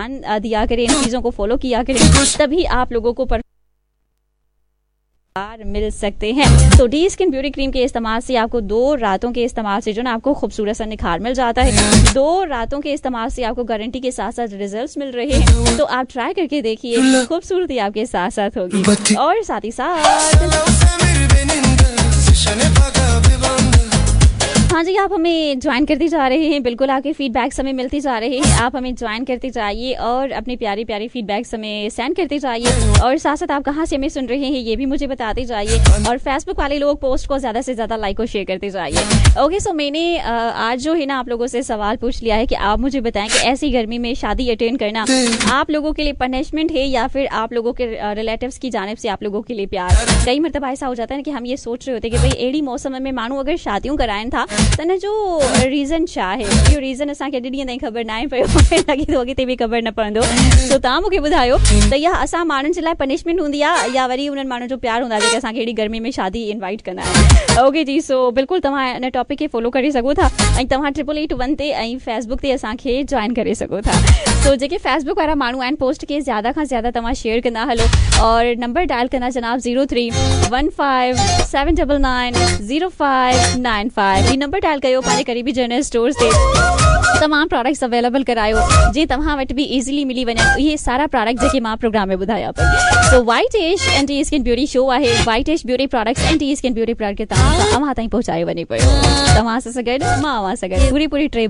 ध्यान दिया करें, इन चीजों को फॉलो किया करें, तभी आप लोगों को मिल सकते हैं। तो डी स्किन ब्यूटी क्रीम के इस्तेमाल से आपको 2 रातों के इस्तेमाल से जो ना आपको खूबसूरत सा निखार मिल जाता है। 2 रातों के इस्तेमाल से आपको गारंटी के साथ साथ रिजल्ट्स मिल रहे हैं। तो आप ट्राई करके देखिए, खूबसूरती आपके साथ साथ होगी। और साथ ही साथ हाँ जी, आप हमें ज्वाइन करते जा रहे हैं, बिल्कुल आपके फीडबैक्स हमें मिलते जा रहे हैं। आप हमें ज्वाइन करते जाइए और अपने प्यारे प्यारे फीडबैक्स हमें सेंड करते जाइए। और साथ साथ आप कहाँ से हमें सुन रहे हैं ये भी मुझे बताते जाइए। और फेसबुक वाले लोग पोस्ट को ज्यादा से ज्यादा लाइक और शेयर करते जाइए। ओके, सो मैंने आज जो है ना आप लोगों से सवाल पूछ लिया है कि आप मुझे बताएं कि ऐसी गर्मी में शादी अटेंड करना आप लोगों के लिए पनिशमेंट है या फिर आप लोगों के रिलेटिव्स की जानिब से आप लोगों के लिए प्यार। कई मरतबा ऐसा हो जाता है कि हम ये सोच रहे होते हैं कि भाई एड़ी मौसम में मानू अगर शादियों कराइन था तो ना जो रीजन छा है, यो रीजन असांखे ॾिनी ताईं ख़बर न आहे पियो, लॻे थो अॻिते बि ख़बर न पवंदो। सो तव्हां मूंखे ॿुधायो त इहा असां माण्हुनि जे लाइ पनिशमेंट हूंदी आहे या वरी उन्हनि माण्हुनि जो प्यार हूंदा आहे जेके असांखे एॾी गर्मी में शादी इनवाइट कंदा आहिनि। ओके जी, सो बिल्कुलु तव्हां हिन टॉपिक खे फॉलो करे सघो था ऐं तव्हां 8881 ते ऐं फेसबुक ते असांखे ज्वाइन करे सघो था। सो जेके फेसबुक वारा माण्हू आहिनि पोस्ट खे ज़्यादा खां ज़्यादा तव्हां शेयर कंदा हलो और नंबर डायल कंदा जनाब 0315799095। ही नंबर डायल कयो, पंहिंजे करीबी जनरल स्टोर ते तमाम प्रोडक्ट्स अवेलेबल करायो जे तव्हां वटि बि इज़िली मिली वञनि। इहे सारा प्रोडक्ट जेके मां प्रोग्राम में ॿुधाया पई। So white ash and T skin beauty show आहे। White ash beauty products and T skin beauty product खे तव्हां ताईं पहुचायो वञे पियो। तव्हां सां गॾु मां अवां सां गॾु पूरी टे